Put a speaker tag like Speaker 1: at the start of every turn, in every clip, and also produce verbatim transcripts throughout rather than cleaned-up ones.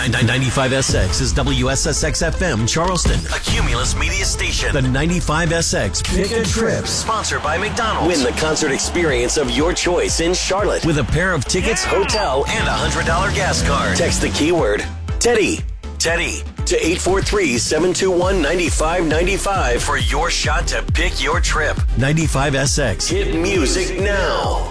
Speaker 1: ninety-five S X is W S S X F M Charleston, a Cumulus media station. The ninety-five S X Pick a Trip, sponsored by McDonald's. Win the concert experience of your choice in Charlotte with a pair of tickets, yeah. hotel, and a one hundred dollars gas card. Text the keyword Teddy, Teddy, to eight four three, seven two one, nine five nine five for your shot to pick your trip. ninety-five S X. Hit music now.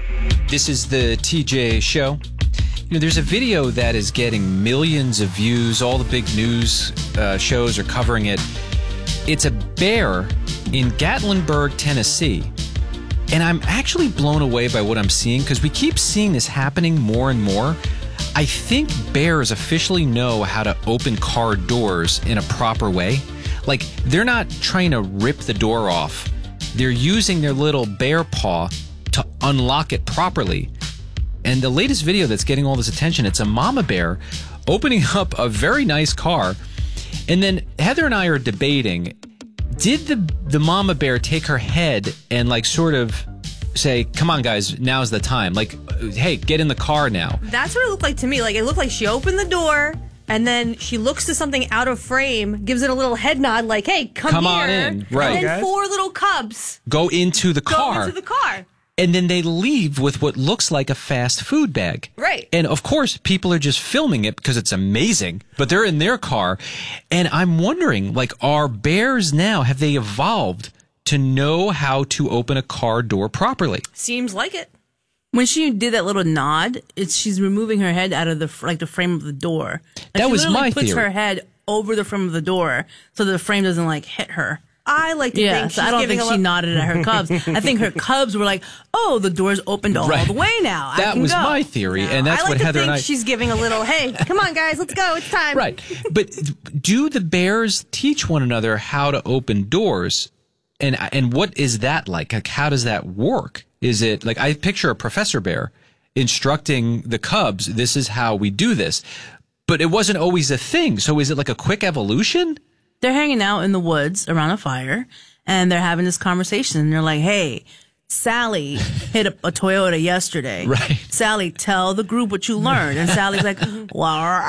Speaker 2: This is the T J Show. You know, there's a video that is getting millions of views. All the big news uh, shows are covering it. It's a bear in Gatlinburg, Tennessee. And I'm actually blown away by what I'm seeing because we keep seeing this happening more and more. I think bears officially know how to open car doors in a proper way. Like, they're not trying to rip the door off. They're using their little bear paw to unlock it properly. And the latest video that's getting all this attention, it's a mama bear opening up a very nice car. And then Heather and I are debating, did the the mama bear take her head and like sort of say, come on guys, now's the time. Like, hey, get in the car now.
Speaker 3: That's what it looked like to me. Like, it looked like she opened the door and then she looks to something out of frame, gives it a little head nod like, hey, come,
Speaker 2: come
Speaker 3: here.
Speaker 2: on in. Right.
Speaker 3: And then four little cubs
Speaker 2: go into the car.
Speaker 3: Go into the car.
Speaker 2: And then they leave with what looks like a fast food bag.
Speaker 3: Right.
Speaker 2: And of course, people are just filming it because it's amazing, but they're in their car. And I'm wondering, like, are bears now, have they evolved to know how to open a car door properly?
Speaker 3: Seems like it.
Speaker 4: When she did that little nod, it's she's removing her head out of the like the frame of the door. Like
Speaker 2: that
Speaker 4: she
Speaker 2: was my
Speaker 4: puts
Speaker 2: theory.
Speaker 4: her head over the frame of the door so the frame doesn't like hit her.
Speaker 3: I like to
Speaker 4: yeah,
Speaker 3: think
Speaker 4: so
Speaker 3: she's
Speaker 4: I don't
Speaker 3: giving
Speaker 4: think
Speaker 3: a
Speaker 4: she
Speaker 3: lo-
Speaker 4: nodded at her cubs. I think her cubs were like, "Oh, the door's opened all
Speaker 2: right.
Speaker 4: the way now. I
Speaker 2: That
Speaker 4: can
Speaker 2: was
Speaker 4: go.
Speaker 2: my theory,
Speaker 3: No,
Speaker 2: and that's
Speaker 3: I like
Speaker 2: what
Speaker 3: to
Speaker 2: Heather
Speaker 3: think
Speaker 2: and I.
Speaker 3: She's giving a little, hey, come on, guys, let's go. It's time.
Speaker 2: Right, but do the bears teach one another how to open doors, and and what is that like? Like, how does that work? Is it like I picture a professor bear instructing the cubs? This is how we do this, but it wasn't always a thing. So is it like a quick evolution?
Speaker 4: They're hanging out in the woods around a fire. And they're having this conversation. And they're like, hey, Sally hit a, a Toyota yesterday.
Speaker 2: Right.
Speaker 4: Sally, tell the group what you learned. And Sally's like, well,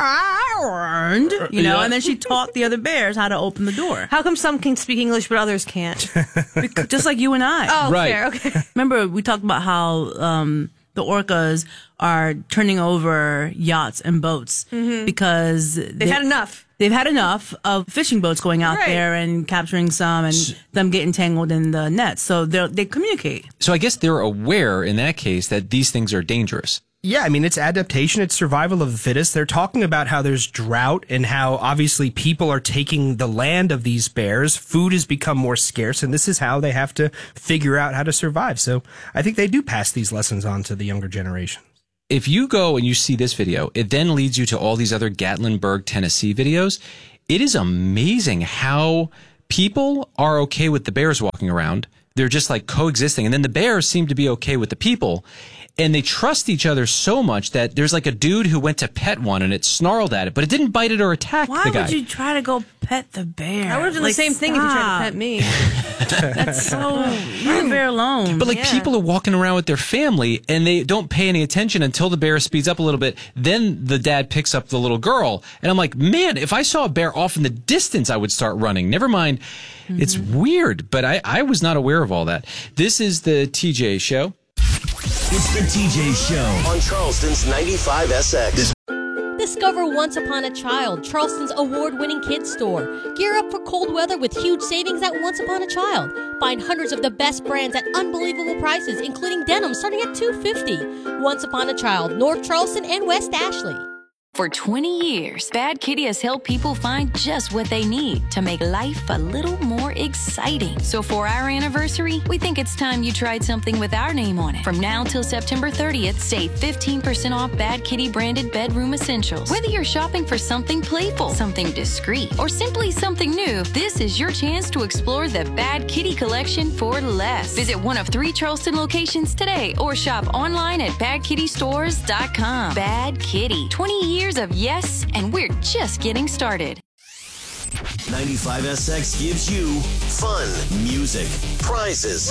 Speaker 4: I learned, you know.
Speaker 2: Yeah.
Speaker 4: And then she taught the other bears how to open the door.
Speaker 3: How come some can speak English but others can't?
Speaker 4: Because, just like you and I.
Speaker 3: Oh,
Speaker 2: Right.
Speaker 3: fair, okay.
Speaker 4: Remember, we talked about how um, the orcas are turning over yachts and boats
Speaker 3: Mm-hmm.
Speaker 4: because
Speaker 3: They've
Speaker 4: they,
Speaker 3: had enough.
Speaker 4: They've had enough of fishing boats going out
Speaker 3: Right.
Speaker 4: there and capturing some and them getting tangled in the nets. So they they communicate.
Speaker 2: So I guess they're aware in that case that these things are dangerous.
Speaker 5: Yeah, I mean, it's adaptation, it's survival of the fittest. They're talking about how there's drought and how obviously people are taking the land of these bears. Food has become more scarce, and this is how they have to figure out how to survive. So I think they do pass these lessons on to the younger generation.
Speaker 2: If you go and you see this video, it then leads you to all these other Gatlinburg, Tennessee videos. It is amazing how people are okay with the bears walking around. They're just like coexisting. And then the bears seem to be okay with the people. And they trust each other so much that there's like a dude who went to pet one and it snarled at it, but it didn't bite it or attack
Speaker 4: Why
Speaker 2: the guy.
Speaker 4: would you try to go pet the bear?
Speaker 3: I would have done
Speaker 4: Like,
Speaker 3: the same thing if you tried to pet
Speaker 4: stop.
Speaker 3: me.
Speaker 4: That's so leave the bear alone.
Speaker 2: But like
Speaker 3: Yeah.
Speaker 2: people are walking around with their family and they don't pay any attention until the bear speeds up a little bit. Then the dad picks up the little girl. And I'm like, man, if I saw a bear off in the distance, I would start running. Never mind. Mm-hmm. It's weird, but I, I was not aware of all that. This is the T J Show.
Speaker 1: It's the T J Show on Charleston's ninety-five S X.
Speaker 6: Discover Once Upon a Child, Charleston's award-winning kids store. Gear up for cold weather with huge savings at Once Upon a Child. Find hundreds of the best brands at unbelievable prices, including denim starting at two dollars and fifty cents. Once Upon a Child, North Charleston and West Ashley.
Speaker 7: For twenty years, Bad Kitty has helped people find just what they need to make life a little more exciting. So for our anniversary, we think it's time you tried something with our name on it. From now till September thirtieth, save fifteen percent off Bad Kitty branded bedroom essentials. Whether you're shopping for something playful, something discreet, or simply something new, this is your chance to explore the Bad Kitty collection for less. Visit one of three Charleston locations today or shop online at bad kitty stores dot com. Bad Kitty, twenty years of yes, and we're just getting started.
Speaker 1: ninety-five S X gives you fun, music, prizes,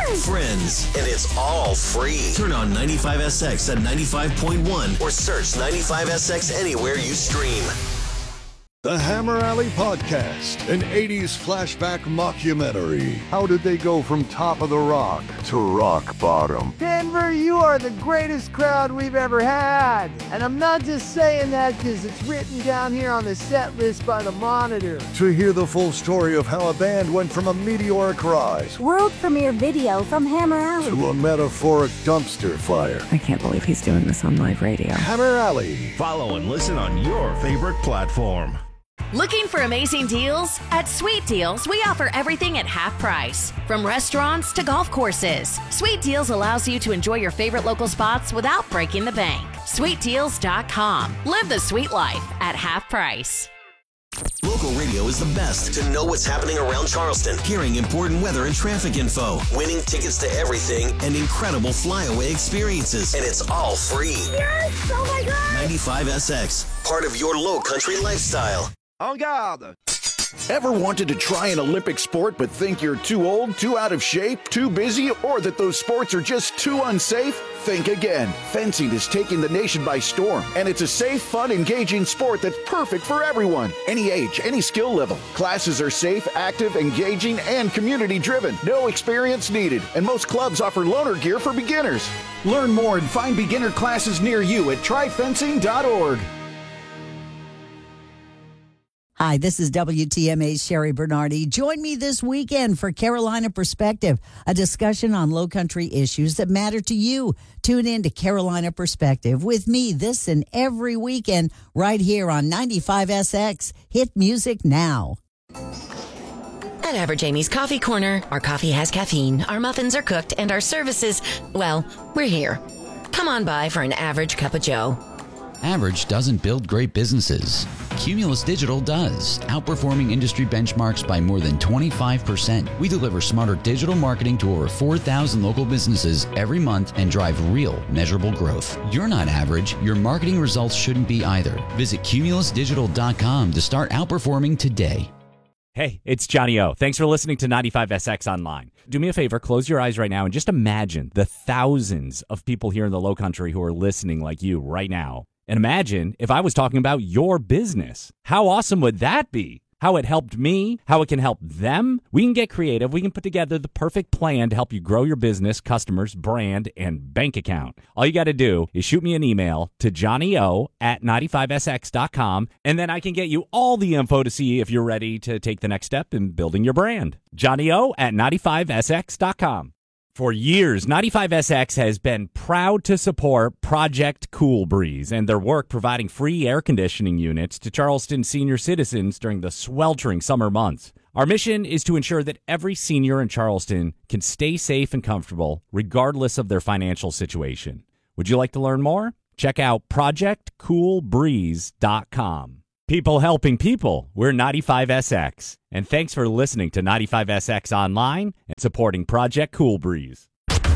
Speaker 1: friends, and it's all free. Turn on ninety-five S X at ninety-five point one or search ninety-five S X anywhere you stream.
Speaker 8: The Hammer Alley Podcast, an eighties flashback mockumentary. How did they go from top of the rock to rock bottom?
Speaker 9: Denver, you are the greatest crowd we've ever had. And I'm not just saying that because it's written down here on the set list by the Monitor.
Speaker 8: To hear the full story of how a band went from a meteoric rise,
Speaker 10: world premiere video from Hammer Alley,
Speaker 8: to a metaphoric dumpster fire.
Speaker 11: I can't believe he's doing this on live radio.
Speaker 8: Hammer Alley.
Speaker 12: Follow and listen on your favorite platform.
Speaker 13: Looking for amazing deals? At Sweet Deals, we offer everything at half price. From restaurants to golf courses, Sweet Deals allows you to enjoy your favorite local spots without breaking the bank. sweet deals dot com. Live the sweet life at half price.
Speaker 1: Local radio is the best to know what's happening around Charleston, hearing important weather and traffic info, winning tickets to everything, and incredible flyaway experiences. And it's all free.
Speaker 10: Yes! Oh my God!
Speaker 1: ninety-five S X, part of your low country lifestyle.
Speaker 14: En garde! Ever wanted to try an Olympic sport but think you're too old, too out of shape, too busy, or that those sports are just too unsafe? Think again. Fencing is taking the nation by storm, and it's a safe, fun, engaging sport that's perfect for everyone. Any age, any skill level. Classes are safe, active, engaging, and community-driven. No experience needed, and most clubs offer loaner gear for beginners. Learn more and find beginner classes near you at try fencing dot org.
Speaker 15: Hi, this is W T M A's Sherry Bernardi. Join me this weekend for Carolina Perspective, a discussion on low country issues that matter to you. Tune in to Carolina Perspective with me this and every weekend right here on ninety-five S X. Hit music now.
Speaker 16: At Average Amy's Coffee Corner, our coffee has caffeine, our muffins are cooked, and our services, well, we're here. Come on by for an average cup of joe.
Speaker 17: Average doesn't build great businesses. Cumulus Digital does, outperforming industry benchmarks by more than twenty-five percent. We deliver smarter digital marketing to over four thousand local businesses every month and drive real, measurable growth. You're not average. Your marketing results shouldn't be either. Visit cumulus digital dot com to start outperforming today.
Speaker 18: Hey, it's Johnny O. Thanks for listening to ninety-five S X Online. Do me a favor, close your eyes right now and just imagine the thousands of people here in the Low Country who are listening like you right now. And imagine if I was talking about your business. How awesome would that be? How it helped me, how it can help them. We can get creative. We can put together the perfect plan to help you grow your business, customers, brand, and bank account. All you got to do is shoot me an email to johnnyo at ninety-five S X dot com, and then I can get you all the info to see if you're ready to take the next step in building your brand. johnnyo at ninety-five S X dot com. For years, ninety-five S X has been proud to support Project Cool Breeze and their work providing free air conditioning units to Charleston senior citizens during the sweltering summer months. Our mission is to ensure that every senior in Charleston can stay safe and comfortable regardless of their financial situation. Would you like to learn more? Check out project cool breeze dot com. People helping people, we're ninety-five S X. And thanks for listening to ninety-five S X Online and supporting Project Cool Breeze.